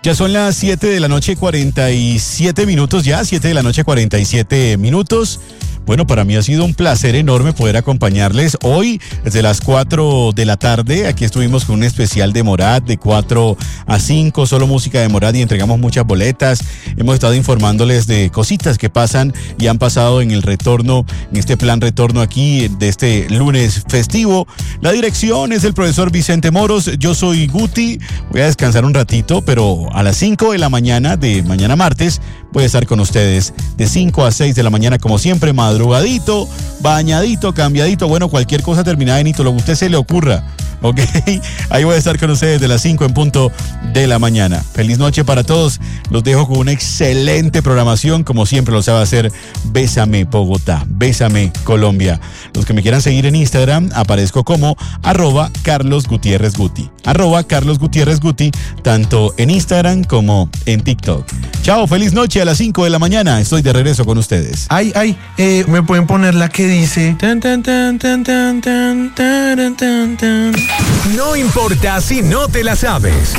Ya son las 7 de la noche, 47 minutos ya, 7 de la noche, 47 minutos. Bueno, para mí ha sido un placer enorme poder acompañarles hoy desde las 4 de la tarde. Aquí estuvimos con un especial de Morat de 4 a 5, solo música de Morat, y entregamos muchas boletas. Hemos estado informándoles de cositas que pasan y han pasado en el retorno, en este plan retorno aquí de este lunes festivo. La dirección es del profesor Vicente Moros. Yo soy Guti. Voy a descansar un ratito, pero a las 5 de la mañana de mañana martes voy a estar con ustedes de 5 a 6 de la mañana, como siempre, madrugadito, bañadito, cambiadito, bueno, cualquier cosa terminada en hito, lo que a usted se le ocurra, ¿ok? Ahí voy a estar con ustedes de las 5 en punto de la mañana. Feliz noche para todos, los dejo con una excelente programación, como siempre lo sabe hacer Bésame Bogotá, Bésame Colombia. Los que me quieran seguir en Instagram, aparezco como @CarlosGutierrezGuti, @CarlosGutierrezGuti, tanto en Instagram como en TikTok. Chao, feliz noche, a las 5 de la mañana, estoy de regreso con ustedes. Me pueden poner la que dice... No importa si no te la sabes.